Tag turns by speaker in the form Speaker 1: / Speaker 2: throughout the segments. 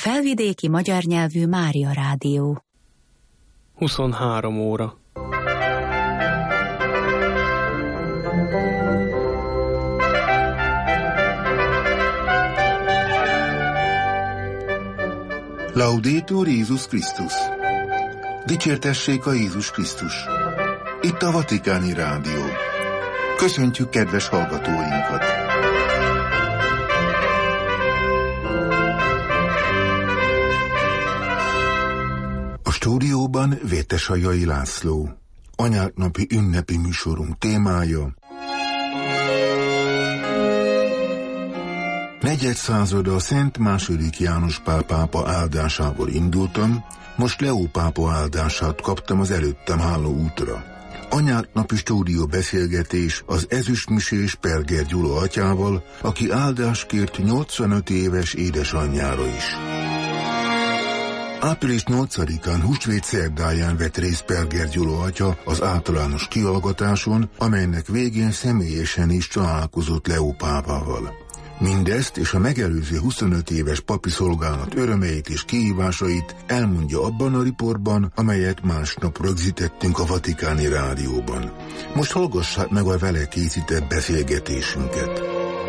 Speaker 1: felvidéki magyar nyelvű Mária Rádió.
Speaker 2: 23 óra.
Speaker 3: Laudetur Jézus Krisztus. Dicsértessék a Jézus Krisztus. Itt a Vatikáni Rádió. Köszöntjük kedves hallgatóinkat! A stúdióban Vétesajai László. Anyák napi ünnepi műsorunk témája: negyedszázada a Szent II. János Pál pápa áldásával indultam, most Leó pápa áldását kaptam az előttem álló útra. Anyák napi stúdió beszélgetés az ezüstmisés Perger Gyula atyával, aki áldást kért 85 éves édesanyjára is. Április 8-án húsvét szerdáján vett részt Perger Gyula atya az általános kihallgatáson, amelynek végén személyesen is találkozott Leó pápával. Mindezt és a megelőző 25 éves papi szolgálat örömeit és kihívásait elmondja abban a riportban, amelyet másnap rögzítettünk a Vatikáni Rádióban. Most hallgassák meg a vele készített beszélgetésünket.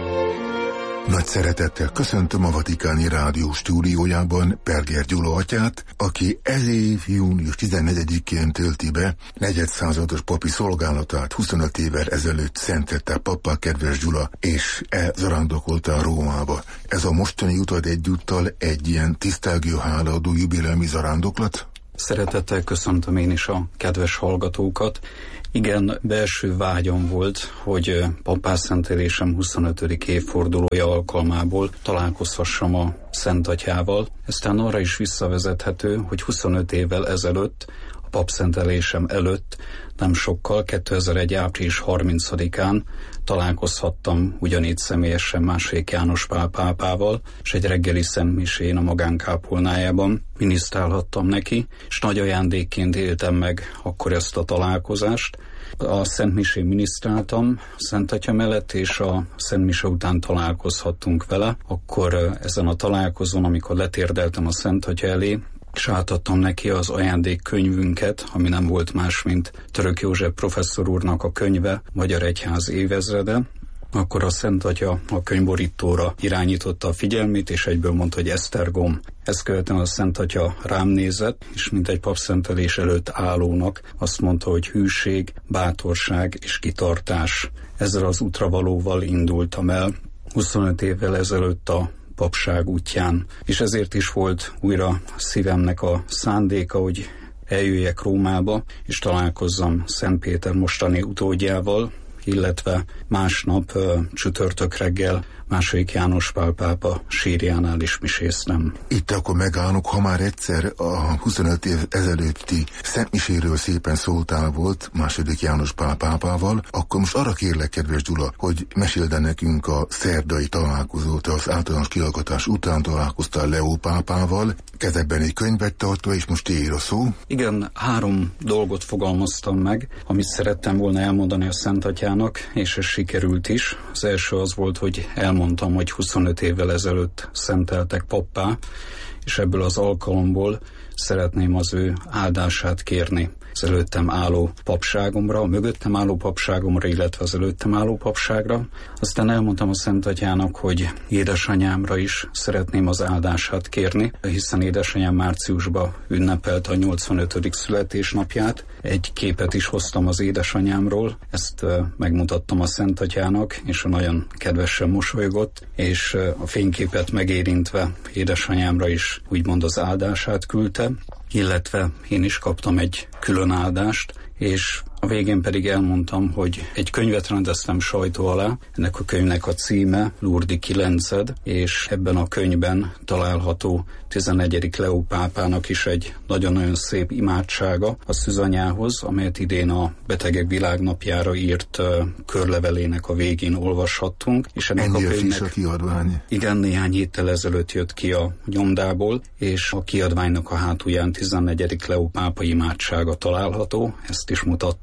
Speaker 3: Nagy szeretettel köszöntöm a Vatikáni Rádió stúdiójában Perger Gyula atyát, aki ez év június 14-én tölti be negyedszázados papi szolgálatát. 25 évvel ezelőtt szentette pappá kedves Gyula, és zarándokolta Rómába. Ez a mostani utad egyúttal egy ilyen tisztelgő hálaadó jubileumi zarándoklat?
Speaker 4: Szeretettel köszöntöm én is a kedves hallgatókat. Igen, belső vágyam volt, hogy pappászentelésem 25. évfordulója alkalmából találkozhassam a Szent Atyával. Eztán arra is visszavezethető, hogy 25 évvel ezelőtt, a papszentelésem előtt, nem sokkal, 2001. április 30-án találkozhattam ugyanígy személyesen II. János Pál pápával, és egy reggeli szentmisén a magánkápolnájában minisztrálhattam neki, és nagy ajándékként éltem meg akkor ezt a találkozást. A szentmisén minisztráltam Szent Atya mellett, és a szentmise után találkozhattunk vele. Akkor ezen a találkozón, amikor letérdeltem a Szent Atya elé, és átadtam neki az ajándékkönyvünket, ami nem volt más, mint Török József professzor úrnak a könyve, Magyar Egyház évezrede, akkor a Szent Atya a könyvborítóra irányította a figyelmét, és egyből mondta, hogy Esztergom. Ezt követően a Szent Atya rám nézett, és mint egy papszentelés előtt állónak azt mondta, hogy hűség, bátorság és kitartás. Ezzel az útravalóval indultam el 25 évvel ezelőtt a papság útján, és ezért is volt újra szívemnek a szándéka, hogy eljöjjek Rómába, és találkozzam Szent Péter mostani utódjával, illetve másnap csütörtök reggel II. János Pál pápa sírjánál is miséztem.
Speaker 3: Itt akkor megállunk, ha már egyszer a 25 év ezelőtti szentmiséről szépen szóltál volt II. János Pál pápával, akkor most arra kérlek, kedves Gyula, hogy meséld nekünk a szerdai találkozót. Az általános kihallgatás után találkoztál Leó pápával, kezedben egy könyvet tartva, és most ér a szó.
Speaker 4: Igen, 3 dolgot fogalmaztam meg, amit szerettem volna elmondani a Szent Atyának, és ez sikerült is. Az első az volt, hogy elmondtam, hogy 25 évvel ezelőtt szenteltek pappá, és ebből az alkalomból szeretném az ő áldását kérni az előttem álló papságomra, a mögöttem álló papságomra, illetve az előttem álló papságra. Aztán elmondtam a Szent Atyának, hogy édesanyámra is szeretném az áldását kérni, hiszen édesanyám márciusban ünnepelte a 85. születésnapját. Egy képet is hoztam az édesanyámról, ezt megmutattam a Szent Atyának, és nagyon kedvesen mosolygott, és a fényképet megérintve édesanyámra is úgymond az áldását küldte, illetve én is kaptam egy külön áldást, és a végén pedig elmondtam, hogy egy könyvet rendeztem sajtó alá. Ennek a könyvnek a címe Lurdi 9, és ebben a könyvben található 14. Leó pápának is egy nagyon-nagyon szép imádsága a szűzanyához, amelyet idén a Betegek Világnapjára írt körlevelének a végén olvashattunk. És ennek a könyvnek
Speaker 3: a kiadvány.
Speaker 4: Igen, néhány héttel ezelőtt jött ki a nyomdából, és a kiadványnak a hátulján 14. Leó pápa imádsága található. Ezt is mutattam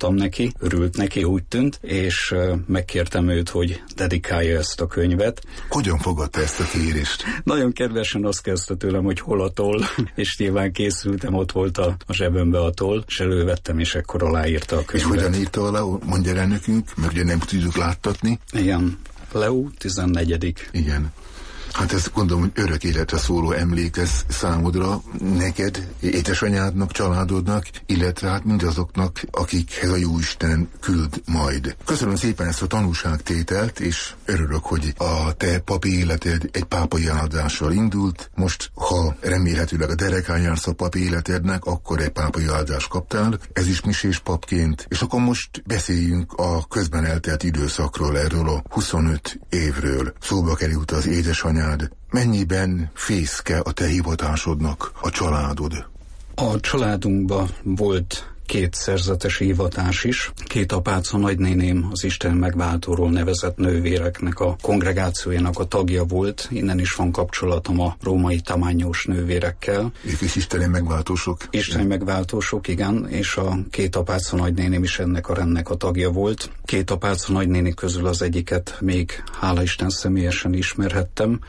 Speaker 4: mondtam neki, örült neki, úgy tűnt, és megkértem őt, hogy dedikálja ezt a könyvet.
Speaker 3: Hogyan fogadta ezt a kérést?
Speaker 4: Nagyon kedvesen azt kezdte tőlem, hogy hol a toll, és nyilván készültem, ott volt a zsebembe a toll, és elővettem, és ekkor aláírta a könyvet.
Speaker 3: És hogyan írta alá? Mondja el nekünk, mert ugye nem tudjuk láttatni.
Speaker 4: Igen, Leó 14.
Speaker 3: Igen. Hát ezt gondolom, hogy örök életre szóló emlék lesz számodra, neked, édesanyádnak, családodnak, illetve hát mindazoknak, akikhez a Jóisten küld majd. Köszönöm szépen ezt a tanúságtételt, és örülök, hogy a te papi életed egy pápai áldással indult. Most, ha remélhetőleg a derekán jársz a papi életednek, akkor egy pápai áldást kaptál, ez is misés papként. És akkor most beszéljünk a közben eltelt időszakról, erről a 25 évről. Szóba került az édesanyád. Mennyiben fészke a te hivatásodnak a családod?
Speaker 4: A családunkban volt 2 szerzetes hivatás is. 2 apáca nagynéném az Isten megváltóról nevezett nővéreknek a kongregációjának a tagja volt. Innen is van kapcsolatom a római tamányos nővérekkel.
Speaker 3: Ők is isteni megváltósok?
Speaker 4: Isteni megváltósok, igen, és a 2 apáca nagynéném is ennek a rendnek a tagja volt. 2 apáca nagynéni közül az egyiket még hála Isten személyesen ismerhettem.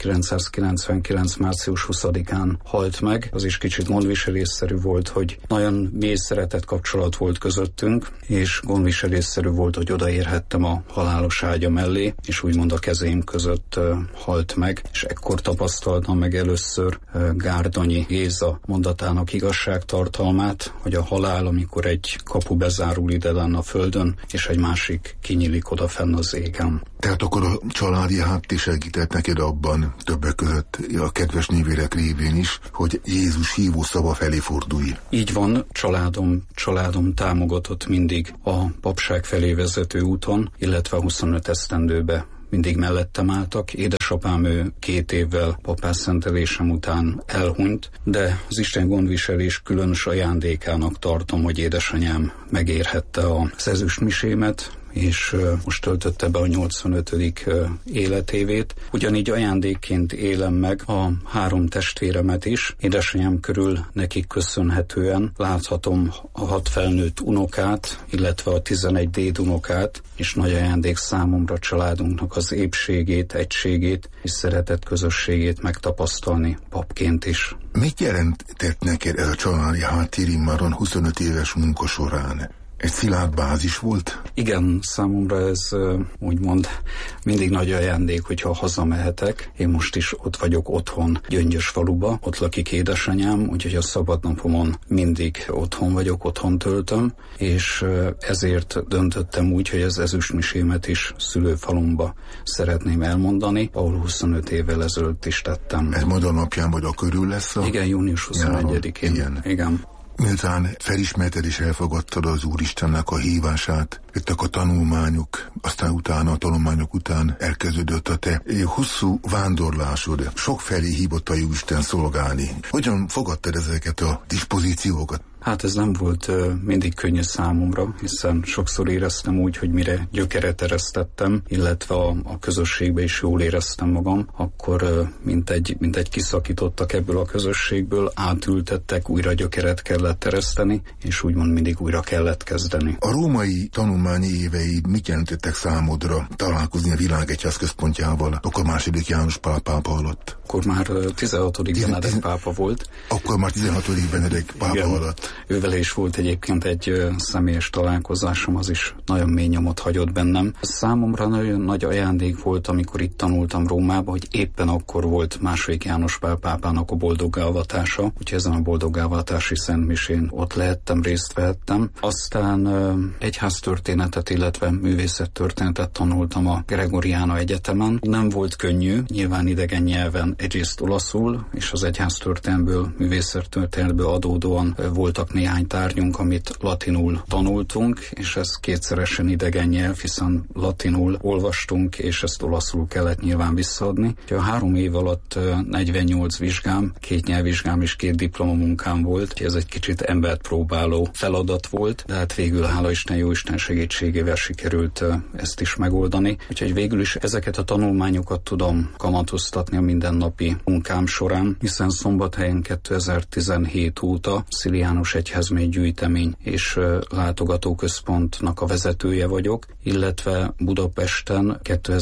Speaker 4: 1999. március 20-án halt meg. Az is kicsit gondviselésszerű volt, hogy nagyon mély kapcsolat volt közöttünk, és gondviselésszerű volt, hogy odaérhettem a halálos ágya mellé, és úgymond a kezém között halt meg, és ekkor tapasztaltam meg először Gárdonyi Géza mondatának igazságtartalmát, hogy a halál, amikor egy kapu bezárul ide lenne a földön, és egy másik kinyílik oda fenn az égen.
Speaker 3: Tehát akkor a családi háttér segített neked abban, többek között a kedves nővérek révén is, hogy Jézus hívó szava felé fordulj.
Speaker 4: Így van, családom támogatott mindig a papság felé vezető úton, illetve a 25 esztendőbe mindig mellettem álltak. Édesapám ő 2 évvel papásszentelésem után elhunyt, de az Isten gondviselés különös ajándékának tartom, hogy édesanyám megérhette az ezüstmisémet, és most töltötte be a 85. életévét. Ugyanígy ajándékként élem meg a 3 testvéremet is. Édesanyám körül nekik köszönhetően láthatom a 6 felnőtt unokát, illetve a 11 dédunokát, és nagy ajándék számomra családunknak az épségét, egységét és szeretett közösségét megtapasztalni papként is.
Speaker 3: Mit jelentett neked ez a családi háttér immáron 25 éves munka során? Egy szilárd bázis volt?
Speaker 4: Igen, számomra ez úgymond mindig nagy ajándék, hogyha hazamehetek. Én most is ott vagyok otthon Gyöngyösfaluba, ott lakik édesanyám, úgyhogy a szabadnapomon mindig otthon vagyok, otthon töltöm, és ezért döntöttem úgy, hogy az ezüstmisémet is szülőfalumba szeretném elmondani, ahol 25 évvel ezelőtt is tettem.
Speaker 3: Ez majd a napján vagy a körül lesz?
Speaker 4: Igen, június 21-én. Igen.
Speaker 3: Miután felismerted és elfogadtad az Úristennek a hívását, jöttek a tanulmányok, aztán utána a tanulmányok után elkezdődött a te hosszú vándorlásod. Sokfelé hívott a Jóisten szolgálni. Hogyan fogadtad ezeket a dispozíciókat?
Speaker 4: Hát ez nem volt mindig könnyű számomra, hiszen sokszor éreztem úgy, hogy mire gyökeret eresztettem, illetve a közösségbe is jól éreztem magam, akkor mint egy kiszakítottak ebből a közösségből, átültettek, újra gyökeret kellett ereszteni, és úgymond mindig újra kellett kezdeni.
Speaker 3: A római tanulmányi éveid mit jelentettek számodra találkozni a Világegyház központjával, akkor második János Pál pápa alatt?
Speaker 4: Akkor már 16. Benedek pápa volt.
Speaker 3: Akkor már 16. Benedek pápa alatt.
Speaker 4: Ővele is volt egyébként egy személyes találkozásom, az is nagyon mély nyomot hagyott bennem. Számomra nagyon nagy ajándék volt, amikor itt tanultam Rómába, hogy éppen akkor volt második János Pál pápának a boldogávatása, úgyhogy ezen a boldogávatási szentmisén ott lehettem, részt vehettem. Aztán egyháztörténetet, illetve művészettörténetet tanultam a Gregoriana Egyetemen. Nem volt könnyű, nyilván idegen nyelven, egyrészt olaszul, és az egyháztörténetből, művészettörténetből adódóan voltak néhány tárgyunk, amit latinul tanultunk, és ez kétszeresen idegen nyelv, hiszen latinul olvastunk, és ezt olaszul kellett nyilván visszaadni. A 3 év alatt 48 vizsgám, 2 nyelvvizsgám és 2 diplomamunkám volt. Ez egy kicsit embert próbáló feladat volt, de hát végül hála Isten, jó Isten segítségével sikerült ezt is megoldani. Úgyhogy végül is ezeket a tanulmányokat tudom kamatoztatni a mindennapi hétköznapi munkám során, hiszen Szombathelyen 2017 óta Sziliánus Egyházmény Gyűjtemény és Látogatóközpontnak a vezetője vagyok, illetve Budapesten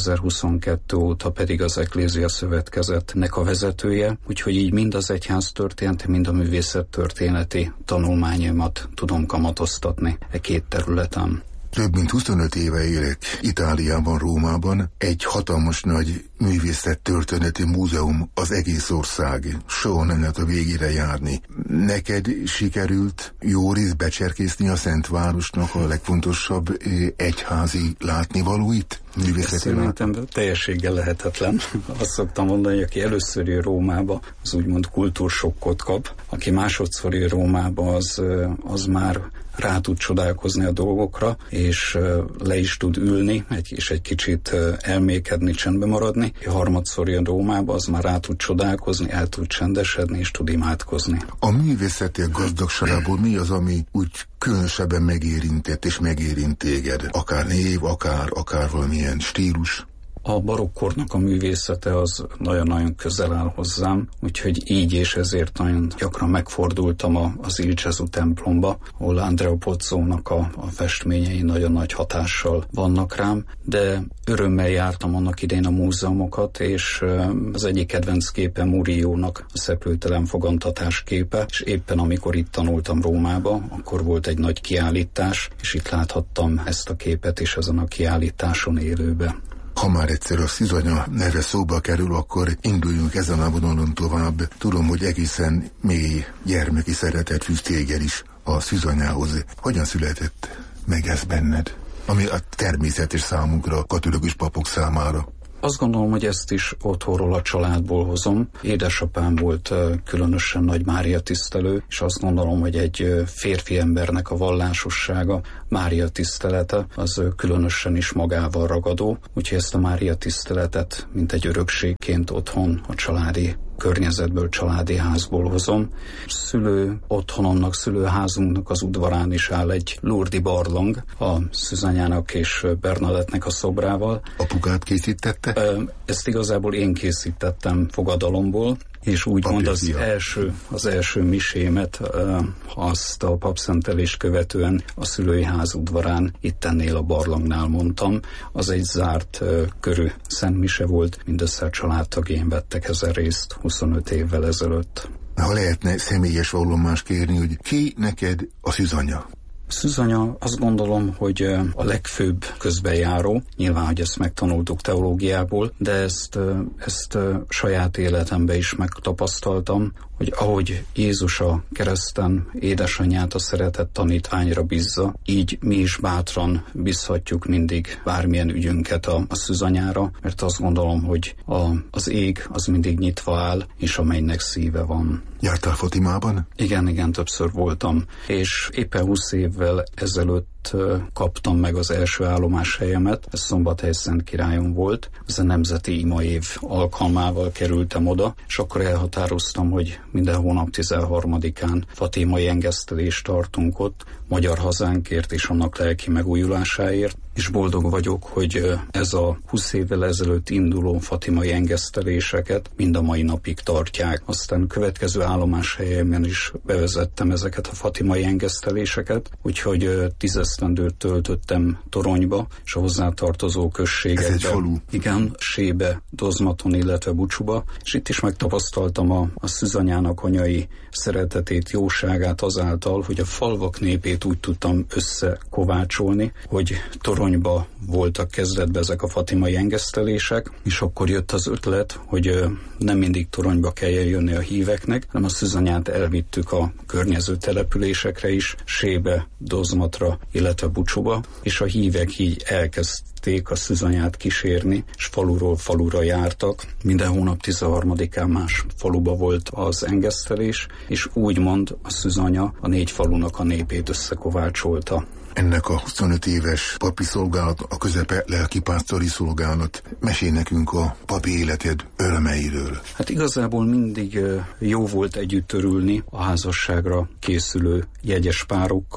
Speaker 4: 2022 óta pedig az Eklézia Szövetkezetnek a vezetője, úgyhogy így mind az egyháztörténeti, mind a művészettörténeti tanulmányaimat tudom kamatoztatni e két területen.
Speaker 3: Több mint 25 éve élek Itáliában, Rómában. Egy hatalmas nagy művészettörténeti múzeum, az egész ország. Soha nem lehet a végére járni. Neked sikerült jó részt becserkészni a Szentvárosnak a legfontosabb egyházi látnivalóit?
Speaker 4: Szerintem teljességgel lehetetlen. Azt szoktam mondani, hogy aki először jön Rómába, az úgymond kultúrsokkot kap. Aki másodszor jön Rómába, az már rá tud csodálkozni a dolgokra, és le is tud ülni, és egy kicsit elmékedni, csendbe maradni. A harmadszor jön Rómába, az már rá tud csodálkozni, el tud csendesedni, és tud imádkozni.
Speaker 3: A művészeti gazdagságából mi az, ami úgy különösebben megérintett és megérint téged? Akár név, akár valamilyen stílus?
Speaker 4: A barokkornak a művészete az nagyon-nagyon közel áll hozzám, úgyhogy így és ezért nagyon gyakran megfordultam az Il Gesù templomba, ahol Andrea Pozzónak a festményei nagyon nagy hatással vannak rám, de örömmel jártam annak idején a múzeumokat, és az egyik kedvenc képe Murilónak a Szeplőtelen fogantatás képe, és éppen amikor itt tanultam Rómába, akkor volt egy nagy kiállítás, és itt láthattam ezt a képet is ezen a kiállításon élőbe.
Speaker 3: Ha már egyszer a Szűzanya neve szóba kerül, akkor induljunk ezen a vonalon tovább. Tudom, hogy egészen mély gyermeki szeretet fűz téged is a Szűzanyához. Hogyan született meg ez benned? Ami a természetes számunkra, katolikus papok számára.
Speaker 4: Azt gondolom, hogy ezt is otthonról, a családból hozom. Édesapám volt különösen nagy Mária tisztelő, és azt gondolom, hogy egy férfi embernek a vallásossága, Mária tisztelete, az különösen is magával ragadó. Úgyhogy ezt a Mária tiszteletet, mint egy örökségként otthon, a családi környezetből, családi házból hozom. Szülő otthonomnak, szülőházunknak az udvarán is áll egy Lourdes barlang a Szűzanyának és Bernadettnek a szobrával.
Speaker 3: Apukát készítette?
Speaker 4: Ezt igazából én készítettem fogadalomból, és úgymond az első misémet, azt a papszentelést követően a szülői ház udvarán, itt ennél a barlangnál mondtam. Az egy zárt körű szentmise volt, mindössze a családtagjaim vettek ezen részt 25 évvel ezelőtt.
Speaker 3: Ha lehetne személyes vallomást kérni, hogy ki neked a Szűzanya?
Speaker 4: Szűzanya, azt gondolom, hogy a legfőbb közbenjáró, nyilván, hogy ezt megtanultuk teológiából, de ezt saját életemben is megtapasztaltam, hogy ahogy Jézus a kereszten édesanyját a szeretett tanítványra bízza, így mi is bátran bízhatjuk mindig bármilyen ügyünket a Szűzanyára, mert azt gondolom, hogy az ég az mindig nyitva áll, és a mennynek szíve van.
Speaker 3: Jártál Fatimában?
Speaker 4: Igen, többször voltam, és éppen 20 évvel ezelőtt kaptam meg az első állomáshelyemet, ez Szombathely Szentkirályon volt, ez a Nemzeti Imaév alkalmával kerültem oda, és akkor elhatároztam, hogy minden hónap 13-án fatimai engesztelést tartunk ott, magyar hazánkért és annak lelki megújulásáért, és boldog vagyok, hogy ez a 20 évvel ezelőtt induló fatimai engeszteléseket mind a mai napig tartják. Aztán következő állomáshelyemen is bevezettem ezeket a fatimai engeszteléseket, úgyhogy 10 esztendőt töltöttem Toronyba, és a hozzátartozó községekben.
Speaker 3: Ez egy falu?
Speaker 4: Igen, Sébe, Dozmaton, illetve Bucsuba, és itt is megtapasztaltam a Szűzanyának anyai szeretetét, jóságát azáltal, hogy a falvak népét úgy tudtam összekovácsolni, hogy Toronyba voltak kezdetben ezek a fatimai engesztelések, és akkor jött az ötlet, hogy nem mindig Toronyba kelljen jönni a híveknek, hanem a Szűzanyát elvittük a környező településekre is, Sébe, Dozmatra, illetve Bucsuba, és a hívek így elkezdték a Szűzanyát kísérni, és faluról falura jártak. Minden hónap 13-án más faluba volt az engesztelés, és úgymond a Szűzanya a 4 falunak a népét összekovácsolta.
Speaker 3: Ennek a 25 éves papi szolgálat, a közepe lelkipásztori szolgálat. Mesélj nekünk a papi életed örömeiről.
Speaker 4: Hát igazából mindig jó volt együtt örülni a házasságra készülő jegyes párokkal,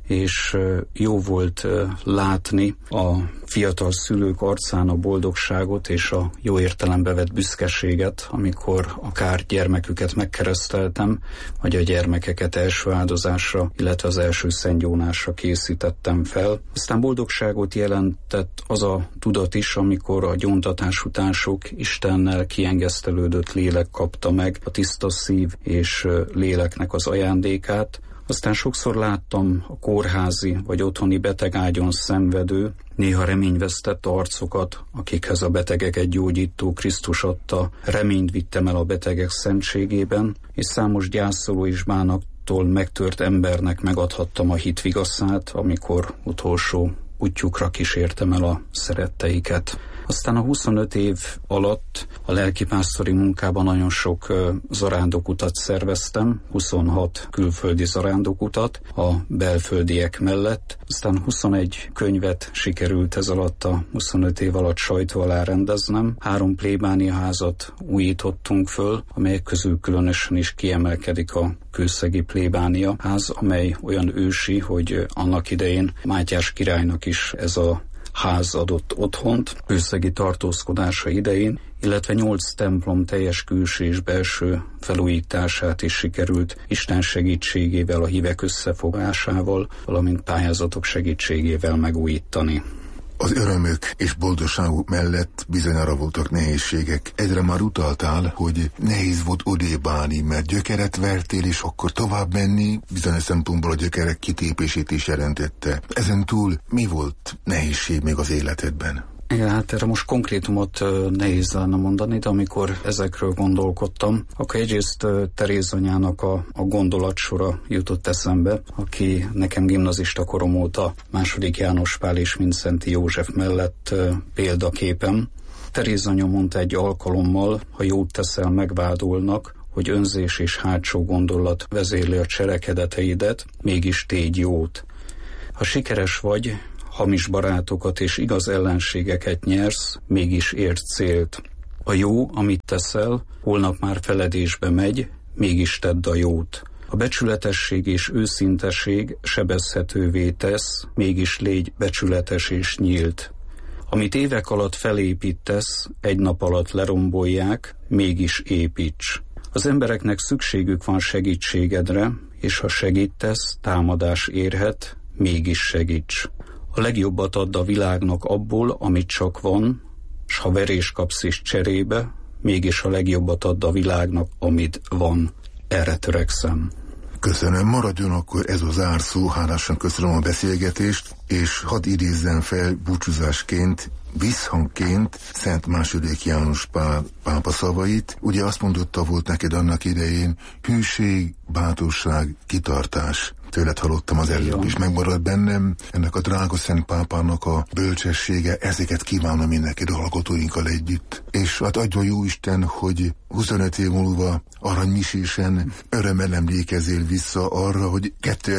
Speaker 4: és jó volt látni a fiatal szülők arcán a boldogságot és a jó értelembe vett büszkeséget, amikor akár gyermeküket megkereszteltem, vagy a gyermekeket első áldozásra, illetve az első szentgyónásra készítettem fel. Aztán boldogságot jelentett az a tudat is, amikor a gyóntatás után sok Istennel kiengesztelődött lélek kapta meg a tiszta szív és léleknek az ajándékát. Aztán sokszor láttam a kórházi vagy otthoni betegágyon szenvedő, néha reményvesztett arcokat, akikhez a betegeket gyógyító Krisztus adta, reményt vittem el a betegek szentségében, és számos gyászoló és bánattól megtört embernek megadhattam a hit vigaszát, amikor utolsó útjukra kísértem el a szeretteiket. Aztán a 25 év alatt a lelkipásztori munkában nagyon sok zarándokutat szerveztem, 26 külföldi zarándokutat a belföldiek mellett. Aztán 21 könyvet sikerült ez alatt a 25 év alatt sajtó alá rendeznem. 3 plébániaházat újítottunk föl, amelyek közül különösen is kiemelkedik a Kőszegi plébánia ház, amely olyan ősi, hogy annak idején Mátyás királynak is ez a ház adott otthont kőszegi tartózkodása idején, illetve 8 templom teljes külső és belső felújítását is sikerült Isten segítségével, a hívek összefogásával, valamint pályázatok segítségével megújítani.
Speaker 3: Az örömök és boldogságok mellett bizonyára voltak nehézségek. Egyre már utaltál, hogy nehéz volt odébb állni, mert gyökeret vertél, és akkor tovább menni bizonyos szempontból a gyökerek kitépését is jelentette. Ezen túl mi volt nehézség még az életedben?
Speaker 4: Igen, hát erre most konkrétumot nehéz lenne mondani, de amikor ezekről gondolkodtam, akkor egyrészt Teréz anyának a gondolatsora jutott eszembe, aki nekem gimnazista korom óta II. János Pál és Mindszenty József mellett példaképem. Teréz anya mondta egy alkalommal, ha jót teszel, megvádolnak, hogy önzés és hátsó gondolat vezérli a cselekedeteidet, mégis tégy jót. Ha sikeres vagy, hamis barátokat és igaz ellenségeket nyersz, mégis érd célt. A jó, amit teszel, holnap már feledésbe megy, mégis tedd a jót. A becsületesség és őszintesség sebezhetővé tesz, mégis légy becsületes és nyílt. Amit évek alatt felépítesz, egy nap alatt lerombolják, mégis építs. Az embereknek szükségük van segítségedre, és ha segítesz, támadás érhet, mégis segíts. A legjobbat add a világnak abból, amit csak van, s ha verést kapsz is cserébe, mégis a legjobbat add a világnak, amit van. Erre törekszem.
Speaker 3: Köszönöm, maradjon akkor ez a zárszó, hálásan köszönöm a beszélgetést, és hadd idézzem fel búcsúzásként, visszhangként Szent II. János Pál pápa szavait. Ugye azt mondotta, volt neked annak idején, hűség, bátorság, kitartás. Tőled hallottam az előbb is, megmarad bennem ennek a drága Szent Pápának a bölcsessége, ezeket kívánom én neked a hallgatóinkkal együtt. És hát adja jó Isten, hogy 25 év múlva aranymisésen örömmel emlékezzél vissza arra, hogy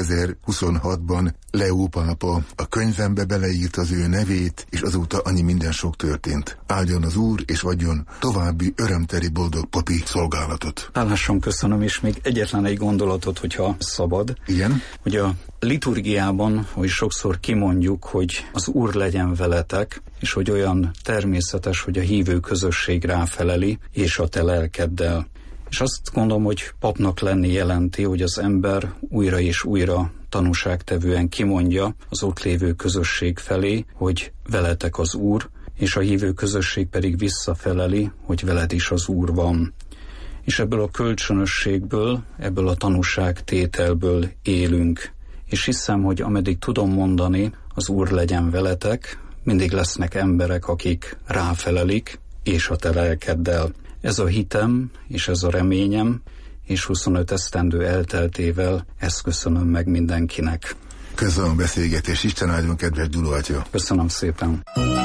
Speaker 3: 2026-ban Leó pápa a könyvembe beleírt az ő nevét, és azóta annyi minden sok történt. Áldjon az Úr, és adjon további örömteli boldog papi szolgálatot.
Speaker 4: Hálásan köszönöm, és még egyetlen egy gondolatot, hogyha szabad.
Speaker 3: Igen?
Speaker 4: Hogy a liturgiában, hogy sokszor kimondjuk, hogy az Úr legyen veletek, és hogy olyan természetes, hogy a hívő közösség ráfeleli, és a te lelkeddel. És azt gondolom, hogy papnak lenni jelenti, hogy az ember újra és újra tanúságtevően kimondja az ott lévő közösség felé, hogy veletek az Úr, és a hívő közösség pedig visszafeleli, hogy veled is az Úr van. És ebből a kölcsönösségből, ebből a tanúságtételből élünk. És hiszem, hogy ameddig tudom mondani, az Úr legyen veletek, mindig lesznek emberek, akik ráfelelik, és a te lelkeddel. Ez a hitem, és ez a reményem, és 25 esztendő elteltével ezt köszönöm meg mindenkinek.
Speaker 3: Köszönöm a beszélgetést, Isten áldjon, kedves Gyula atya!
Speaker 4: Köszönöm szépen!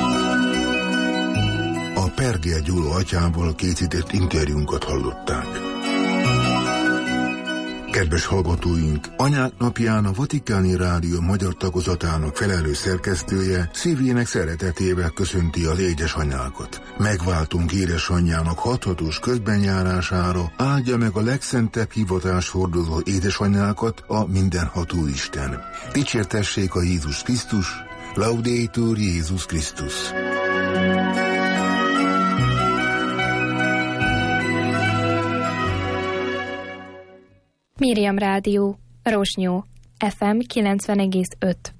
Speaker 3: A Pergel Gyula atyával készített interjúnkat hallották. Kedves hallgatóink, Anyák napján a Vatikáni Rádió magyar tagozatának felelős szerkesztője szívének szeretetével köszönti a édesanyákat. Megváltunk édesanyjának hathatós közbenjárására, áldja meg a legszentebb hivatást hordozó édesanyákat a mindenható Isten. Dicsértessék a Jézus Krisztus, Laudetur Jézus Krisztus.
Speaker 5: Miriam Rádió, Rosnyó, FM 90,5.